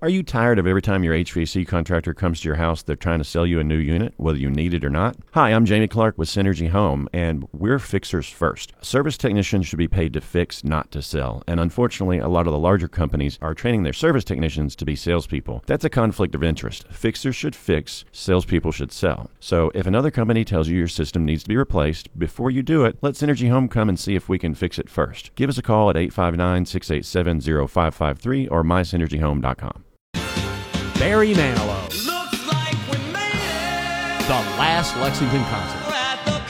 Are you tired of every time your HVAC contractor comes to your house, they're trying to sell you a new unit, whether you need it or not? Hi, I'm Jamie Clark with Synergy Home, and we're fixers first. Service technicians should be paid to fix, not to sell. And unfortunately, a lot of the larger companies are training their service technicians to be salespeople. That's a conflict of interest. Fixers should fix, salespeople should sell. So if another company tells you your system needs to be replaced, before you do it, let Synergy Home come and see if we can fix it first. Give us a call at 859-687-0553 or mysynergyhome.com. Barry Manilow. Looks like we made it. The last Lexington concert. We're at the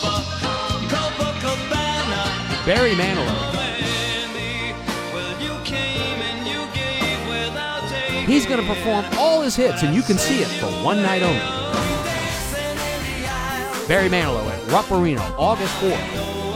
Copacabana. Barry Manilow. He's going to perform all his hits, and you can see it for one night only. Barry Manilow at Rupp Arena, August 4th.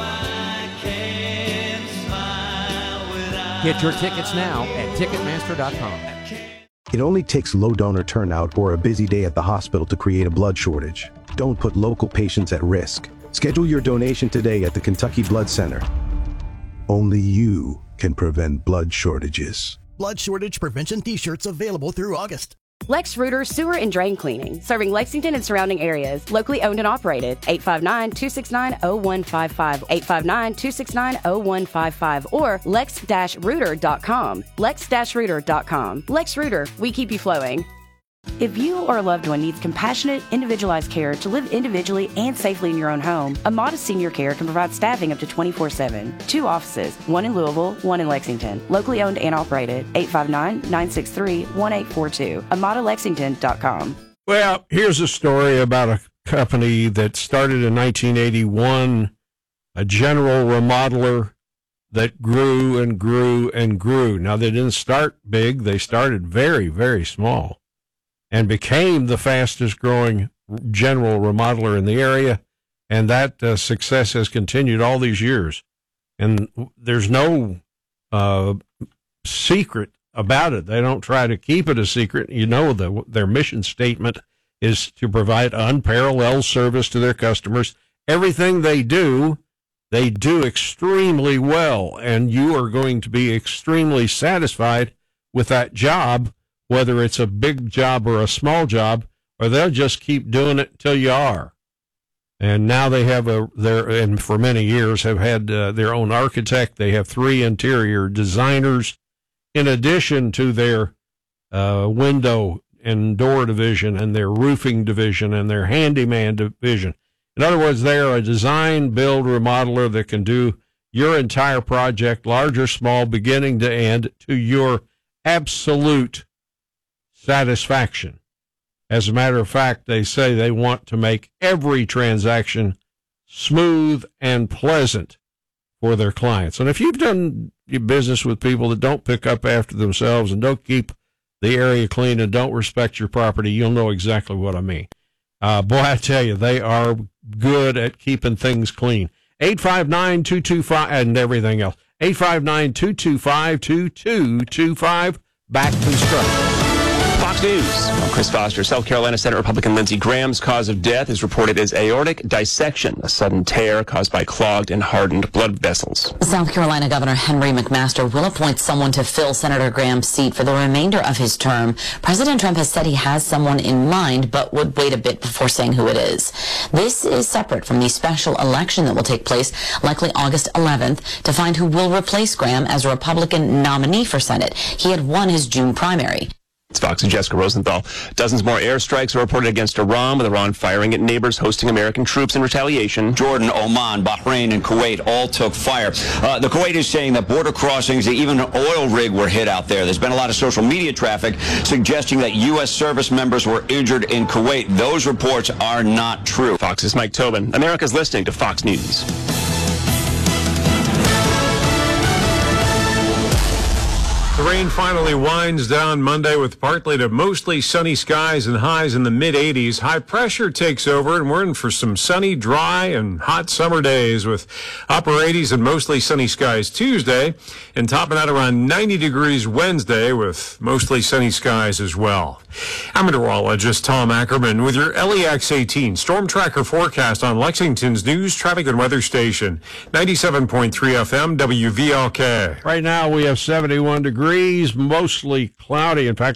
Get your tickets now at Ticketmaster.com. It only takes low donor turnout or a busy day at the hospital to create a blood shortage. Don't put local patients at risk. Schedule your donation today at the Kentucky Blood Center. Only you can prevent blood shortages. Blood shortage prevention t-shirts available through August. Lex Reuter Sewer and Drain Cleaning, serving Lexington and surrounding areas. Locally owned and operated. 859-269-0155. 859-269-0155 or lex-reuter.com. Lex-reuter.com. Lex Reuter, we keep you flowing. If you or a loved one needs compassionate, individualized care to live individually and safely in your own home, Amada Senior Care can provide staffing up to 24/7. 2 offices, one in Louisville, one in Lexington. Locally owned and operated. 859-963-1842. AmadaLexington.com. Well, here's a story about a company that started in 1981, a general remodeler that grew and grew and grew. Now, they didn't start big. They started very, very small, and became the fastest growing general remodeler in the area. And that success has continued all these years. And there's no secret about it. They don't try to keep it a secret. You know, their mission statement is to provide unparalleled service to their customers. Everything they do extremely well. And you are going to be extremely satisfied with that job, whether it's a big job or a small job, or they'll just keep doing it till you are. And now they have and for many years have had their own architect. They have 3 interior designers, in addition to their window and door division and their roofing division and their handyman division. In other words, they are a design, build, remodeler that can do your entire project, large or small, beginning to end, to your absolute satisfaction. As a matter of fact, they say they want to make every transaction smooth and pleasant for their clients. And if you've done business with people that don't pick up after themselves and don't keep the area clean and don't respect your property, you'll know exactly what I mean. Boy, I tell you, they are good at keeping things clean. 859-225 and everything else. 859-225-2225. Back Construction. Fox News. I'm Chris Foster. South Carolina Senate Republican Lindsey Graham's cause of death is reported as aortic dissection, a sudden tear caused by clogged and hardened blood vessels. South Carolina Governor Henry McMaster will appoint someone to fill Senator Graham's seat for the remainder of his term. President Trump has said he has someone in mind, but would wait a bit before saying who it is. This is separate from the special election that will take place likely August 11th to find who will replace Graham as a Republican nominee for Senate. He had won his June primary. It's Fox's Jessica Rosenthal. Dozens more airstrikes are reported against Iran, with Iran firing at neighbors hosting American troops in retaliation. Jordan, Oman, Bahrain, and Kuwait all took fire. The Kuwait is saying that border crossings, even an oil rig, were hit out there. There's been a lot of social media traffic suggesting that U.S. service members were injured in Kuwait. Those reports are not true. Fox's Mike Tobin. America's listening to Fox News. The rain finally winds down Monday with partly to mostly sunny skies and highs in the mid-80s. High pressure takes over, and we're in for some sunny, dry, and hot summer days with upper 80s and mostly sunny skies Tuesday, and topping out around 90 degrees Wednesday with mostly sunny skies as well. I'm meteorologist Tom Ackerman with your LEX 18 Storm Tracker forecast on Lexington's news, traffic, and weather station, 97.3 FM WVLK. Right now we have 71 degrees, mostly cloudy. In fact,